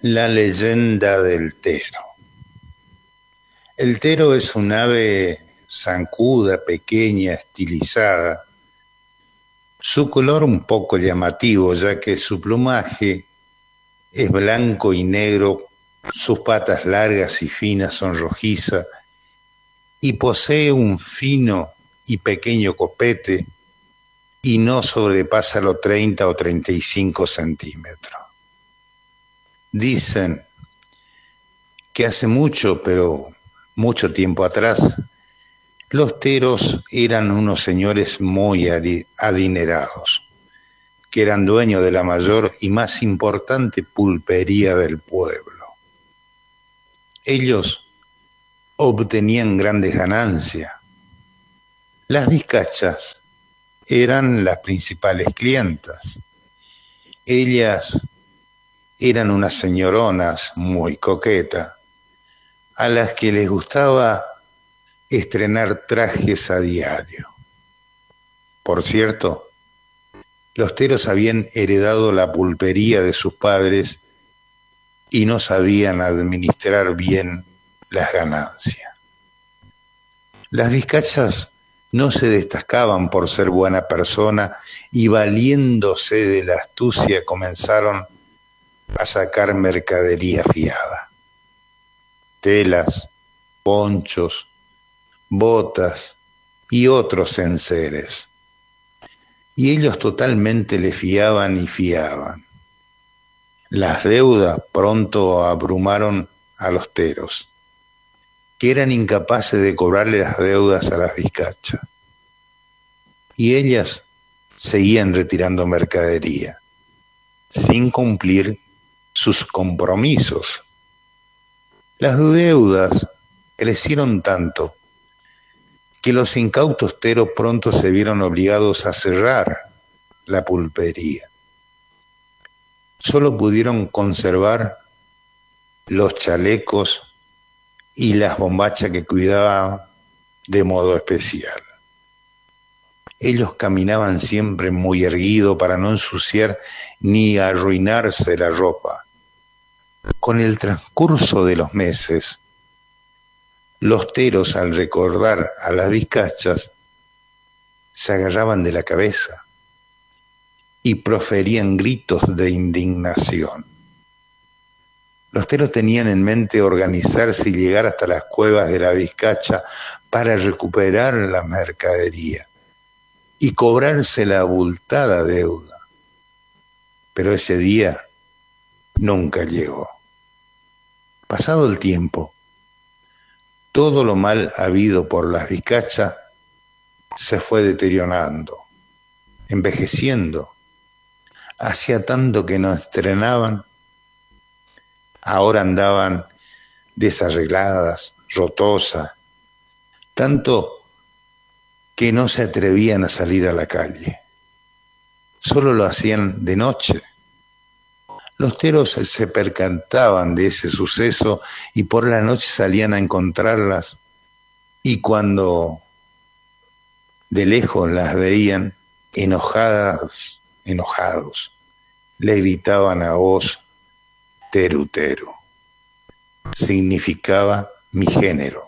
La leyenda del tero. El tero es un ave zancuda, pequeña, estilizada. Su color un poco llamativo, ya que su plumaje es blanco y negro, sus patas largas y finas son rojizas y posee un fino y pequeño copete y no sobrepasa los 30 o 35 centímetros. Dicen que hace mucho, pero mucho tiempo atrás, los teros eran unos señores muy adinerados, que eran dueños de la mayor y más importante pulpería del pueblo. Ellos obtenían grandes ganancias. Las vizcachas eran las principales clientas. Ellas eran unas señoronas muy coquetas, a las que les gustaba estrenar trajes a diario. Por cierto, los teros habían heredado la pulpería de sus padres y no sabían administrar bien las ganancias. Las vizcachas no se destacaban por ser buena persona y valiéndose de la astucia comenzaron a sacar mercadería fiada. Telas, ponchos, botas y otros enseres. Y ellos totalmente le fiaban y fiaban. Las deudas pronto abrumaron a los teros, que eran incapaces de cobrarle las deudas a las vizcachas. Y ellas seguían retirando mercadería, sin cumplir sus compromisos. Las deudas crecieron tanto que los incautos teros pronto se vieron obligados a cerrar la pulpería. Solo pudieron conservar los chalecos y las bombachas que cuidaban de modo especial. Ellos caminaban siempre muy erguidos para no ensuciar ni arruinarse la ropa. Con el transcurso de los meses, los teros, al recordar a las vizcachas, se agarraban de la cabeza y proferían gritos de indignación. Los teros tenían en mente organizarse y llegar hasta las cuevas de la vizcacha para recuperar la mercadería y cobrarse la abultada deuda. Pero ese día nunca llegó. Pasado el tiempo, todo lo mal habido por las vizcachas se fue deteriorando, envejeciendo. Hacía tanto que no estrenaban, ahora andaban desarregladas, rotosas, tanto que no se atrevían a salir a la calle. Solo lo hacían de noche. Los teros se percataban de ese suceso y por la noche salían a encontrarlas, y cuando de lejos las veían enojados, le gritaban a voz teru teru. Significaba mi género.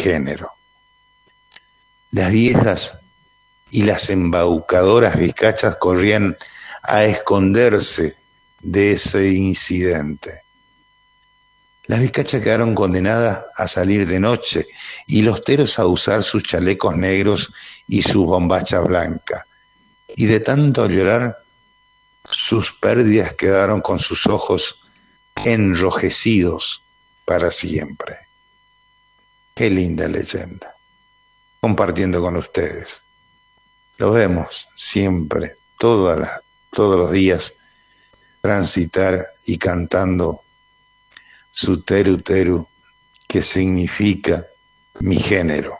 Las viejas y las embaucadoras vizcachas corrían a esconderse de ese incidente. Las vizcachas quedaron condenadas a salir de noche y los teros a usar sus chalecos negros y sus bombachas blancas. Y de tanto llorar, sus pérdidas quedaron con sus ojos enrojecidos para siempre. Qué linda leyenda, compartiendo con ustedes. Lo vemos siempre, todos los días, transitar y cantando su teru teru, que significa mi género.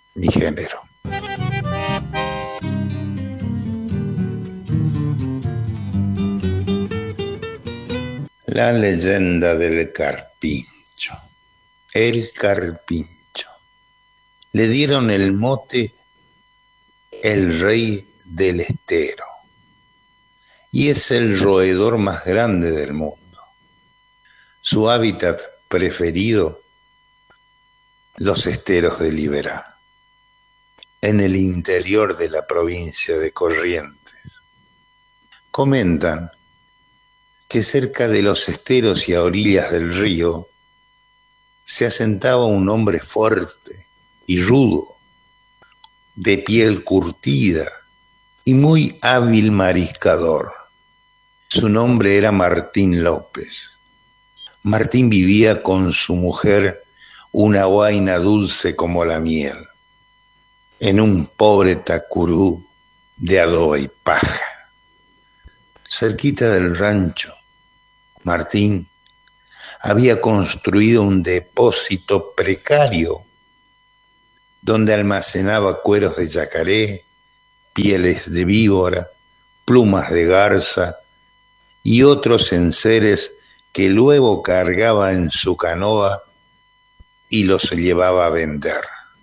La leyenda del carpincho. El carpincho. Le dieron el mote el rey del estero, y es el roedor más grande del mundo. Su hábitat preferido, los esteros de Liberá, en el interior de la provincia de Corrientes. Comentan que cerca de los esteros y a orillas del río se asentaba un hombre fuerte y rudo, de piel curtida y muy hábil mariscador. Su nombre era Martín López. Martín vivía con su mujer una guaina dulce como la miel, en un pobre tacurú de adobe y paja. Cerquita del rancho, Martín había construido un depósito precario donde almacenaba cueros de yacaré, pieles de víbora, plumas de garza y otros enseres que luego cargaba en su canoa y los llevaba a vender.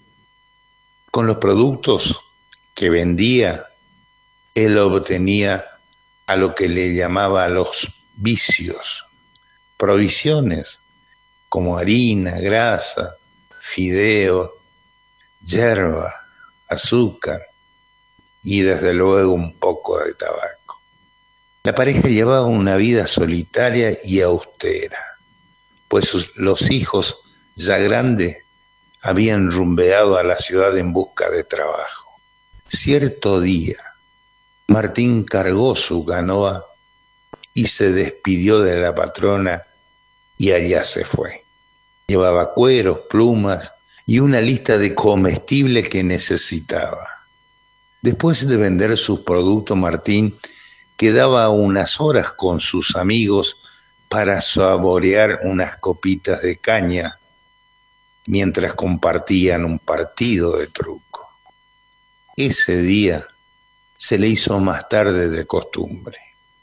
Con los productos que vendía, él obtenía a lo que le llamaba los vicios, provisiones como harina, grasa, fideo, yerba, azúcar y desde luego un poco de tabaco. La pareja llevaba una vida solitaria y austera, pues los hijos ya grandes habían rumbeado a la ciudad en busca de trabajo. Cierto día, Martín cargó su canoa y se despidió de la patrona y allá se fue. Llevaba cueros, plumas y una lista de comestibles que necesitaba. Después de vender sus productos, Martín quedaba unas horas con sus amigos para saborear unas copitas de caña mientras compartían un partido de truco. Ese día se le hizo más tarde de costumbre,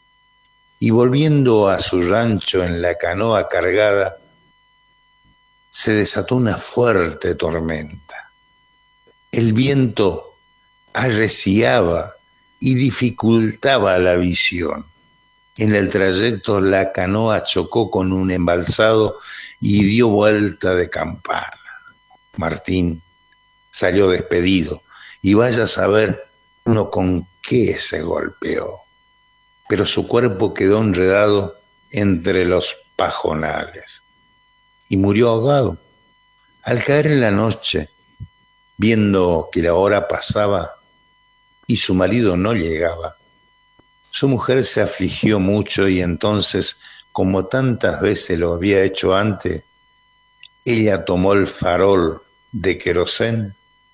y volviendo a su rancho en la canoa cargada, se desató una fuerte tormenta. El viento arreciaba y dificultaba la visión. En el trayecto la canoa chocó con un embalsado y dio vuelta de campana. Martín salió despedido y vaya a saber uno con qué se golpeó. Pero su cuerpo quedó enredado entre los pajonales y murió ahogado. Al caer en la noche, viendo que la hora pasaba y su marido no llegaba, su mujer se afligió mucho y entonces, como tantas veces lo había hecho antes, ella tomó el farol de querosén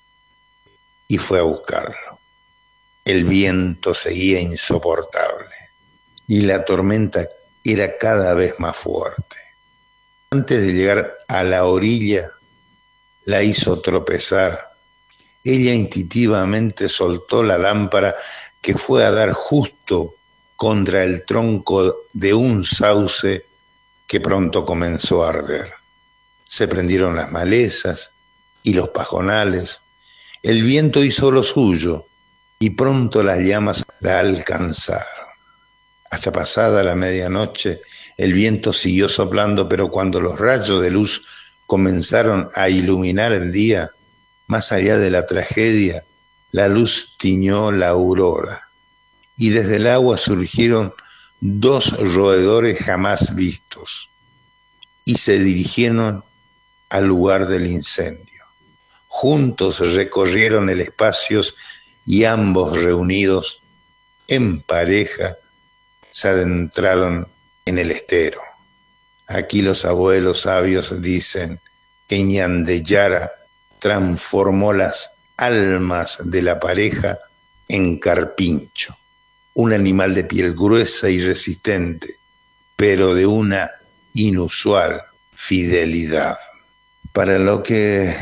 y fue a buscarlo. El viento seguía insoportable y la tormenta era cada vez más fuerte. Antes de llegar a la orilla, la hizo tropezar. Ella instintivamente soltó la lámpara que fue a dar justo contra el tronco de un sauce que pronto comenzó a arder. Se prendieron las malezas y los pajonales. El viento hizo lo suyo y pronto las llamas la alcanzaron. Hasta pasada la medianoche, el viento siguió soplando, pero cuando los rayos de luz comenzaron a iluminar el día, más allá de la tragedia, la luz tiñó la aurora, y desde el agua surgieron dos roedores jamás vistos, y se dirigieron al lugar del incendio. Juntos recorrieron el espacio y ambos reunidos en pareja se adentraron en el estero. Aquí los abuelos sabios dicen que Ñandeyara transformó las almas de la pareja en carpincho, un animal de piel gruesa y resistente, pero de una inusual fidelidad. Para lo que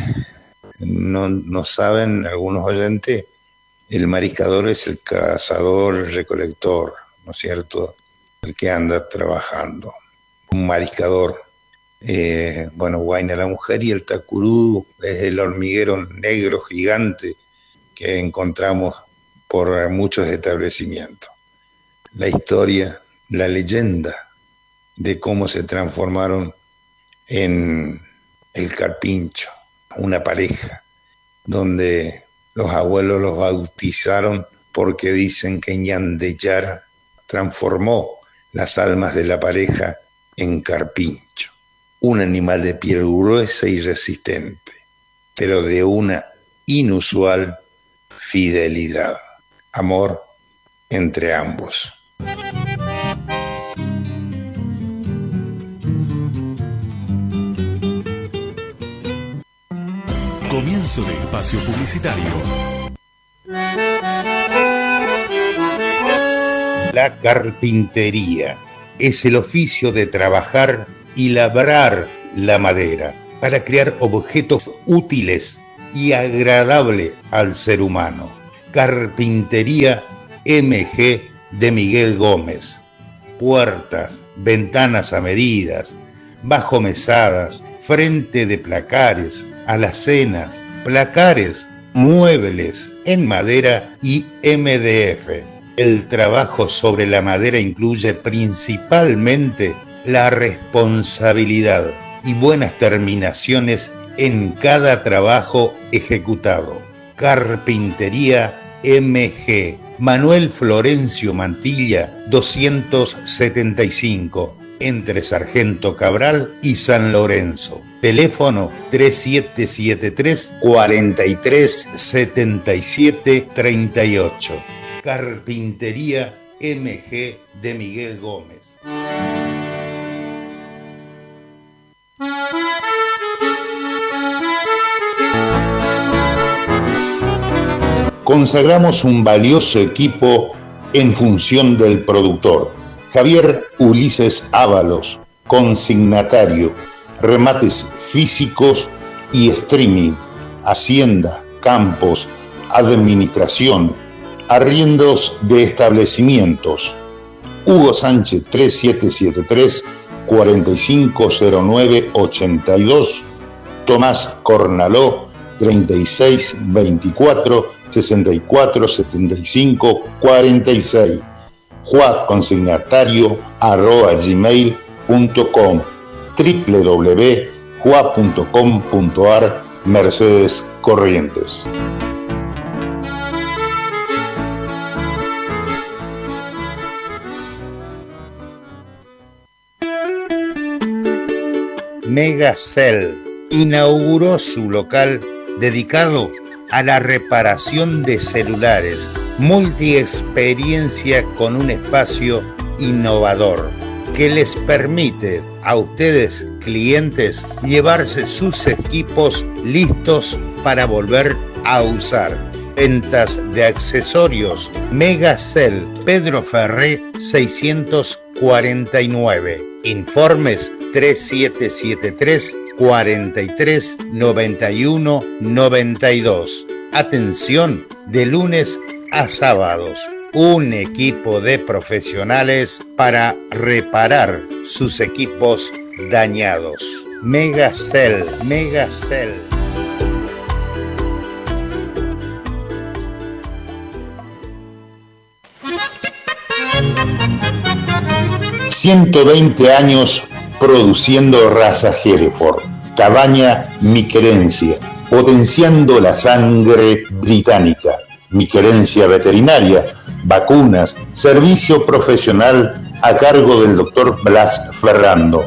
no saben algunos oyentes, el mariscador es el cazador, recolector, ¿no es cierto?, el que anda trabajando. Un mariscador, guaina la mujer, y el tacurú es el hormiguero negro gigante que encontramos por muchos establecimientos. La historia, la leyenda de cómo se transformaron en El Carpincho, una pareja, donde los abuelos los bautizaron porque dicen que Ñandeyara transformó las almas de la pareja en carpincho, un animal de piel gruesa y resistente, pero de una inusual fidelidad, amor entre ambos. Comienzo de espacio publicitario. La carpintería es el oficio de trabajar y labrar la madera para crear objetos útiles y agradables al ser humano. Carpintería MG de Miguel Gómez. Puertas, ventanas a medidas, bajomesadas, frente de placares, alacenas, placares, muebles en madera y MDF. El trabajo sobre la madera incluye principalmente la responsabilidad y buenas terminaciones en cada trabajo ejecutado. Carpintería MG, Manuel Florencio Mantilla, 275, entre Sargento Cabral y San Lorenzo. Teléfono 3773 43 77 38. Carpintería MG de Miguel Gómez. Consagramos un valioso equipo en función del productor. Javier Ulises Ábalos, consignatario, remates físicos y streaming, hacienda, campos, administración, arriendos de establecimientos. Hugo Sánchez 3773 450982, Tomás Cornaló 3624 6475 46, juaconsignatario@gmail.com, www.jua.com.ar, Mercedes Corrientes. Megacell inauguró su local dedicado a la reparación de celulares, multiexperiencia con un espacio innovador que les permite a ustedes, clientes, llevarse sus equipos listos para volver a usar. Ventas de accesorios. Megacell, Pedro Ferré 649. Informes 3773 43 91 92. Atención de lunes a sábados. Un equipo de profesionales para reparar sus equipos dañados. Megacell, Megacell. 120 años produciendo raza Hereford. Cabaña Mi Querencia, potenciando la sangre británica. Mi Querencia Veterinaria, vacunas, servicio profesional a cargo del Dr. Blas Ferrando.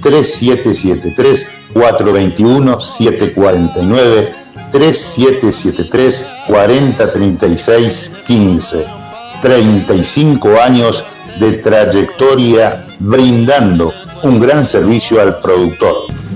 3773-421-749, 3773-4036-15. 35 años de trayectoria brindando un gran servicio al productor.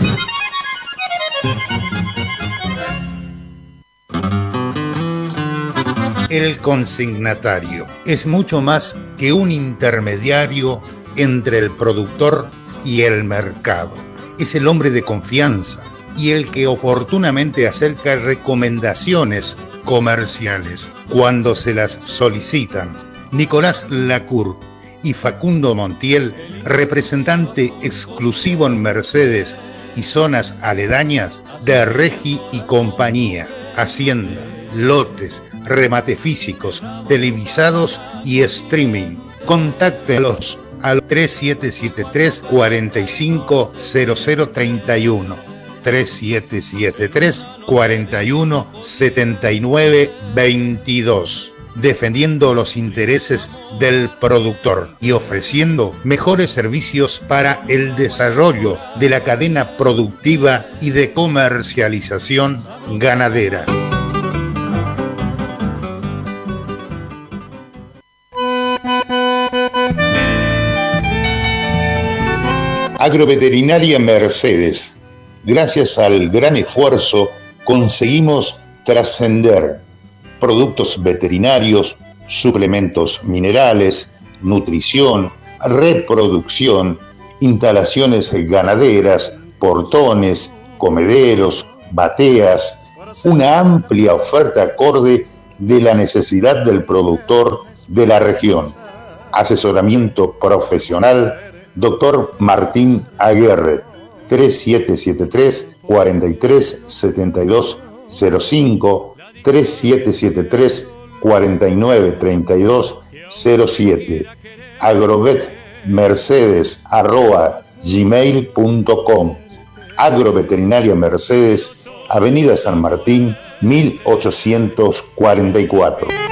El consignatario es mucho más que un intermediario entre el productor y el mercado. Es el hombre de confianza y el que oportunamente acerca recomendaciones comerciales cuando se las solicitan. Nicolás Lacour y Facundo Montiel, representante exclusivo en Mercedes y zonas aledañas de Regi y Compañía, Hacienda, lotes, remates físicos, televisados y streaming. Contáctelos al 3773 450031. 3773 41 79 22, defendiendo los intereses del productor y ofreciendo mejores servicios para el desarrollo de la cadena productiva y de comercialización ganadera. Agroveterinaria Mercedes. Gracias al gran esfuerzo conseguimos trascender productos veterinarios, suplementos minerales, nutrición, reproducción, instalaciones ganaderas, portones, comederos, bateas, una amplia oferta acorde de la necesidad del productor de la región. Asesoramiento profesional, Dr. Martín Aguirre. 3773 43 72 05, 3773 49 32 07, agrovetmercedes@gmail.com. Agroveterinaria Mercedes, Avenida San Martín 1844.